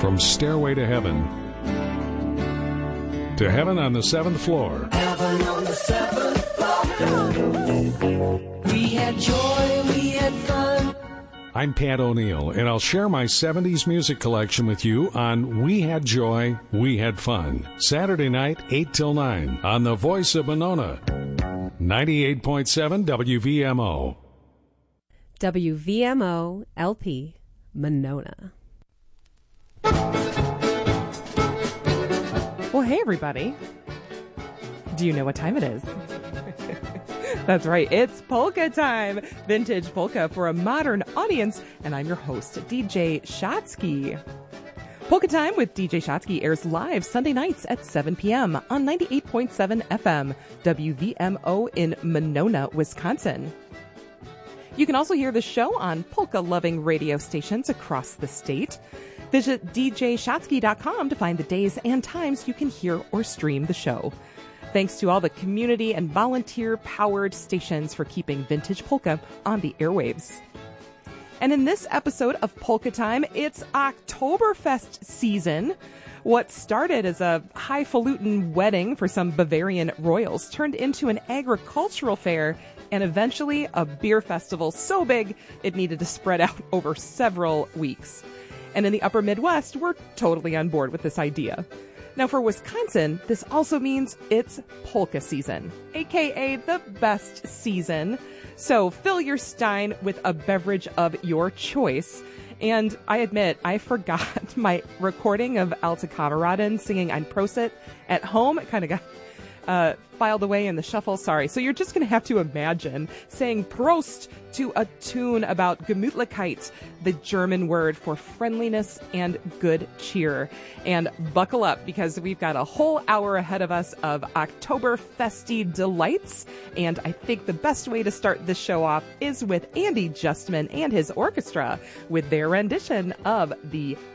From Stairway to Heaven to Heaven on the 7th Floor. Heaven on the 7th floor. We had joy, we had fun. I'm Pat O'Neill, and I'll share my 70s music collection with you on We Had Joy, We Had Fun. Saturday night, 8 till 9 on the Voice of Monona. 98.7 WVMO. WVMO LP, Monona. Well, hey, everybody. Do you know what time it is? That's right. It's polka time. Vintage polka for a modern audience. And I'm your host, DJ Shotsky. Polka Time with DJ Shotsky airs live Sunday nights at 7 p.m. on 98.7 FM, WVMO in Monona, Wisconsin. You can also hear the show on polka-loving radio stations across the state. Visit djshotsky.com to find the days and times you can hear or stream the show. Thanks to all the community and volunteer-powered stations for keeping vintage polka on the airwaves. And in this episode of Polka Time, it's Oktoberfest season. What started as a highfalutin wedding for some Bavarian royals turned into an agricultural fair and eventually a beer festival so big it needed to spread out over several weeks. And in the upper Midwest, we're totally on board with this idea. Now for Wisconsin, this also means it's polka season, aka the best season. So fill your stein with a beverage of your choice. And I admit, I forgot my recording of Alte Kameraden singing Ein Prosit at home. It kind of got filed away in the shuffle. Sorry. So you're just going to have to imagine saying Prost to a tune about Gemütlichkeit, the German word for friendliness and good cheer. And buckle up because we've got a whole hour ahead of us of Oktoberfesty delights. And I think the best way to start this show off is with Andy Justman and his orchestra with their rendition of the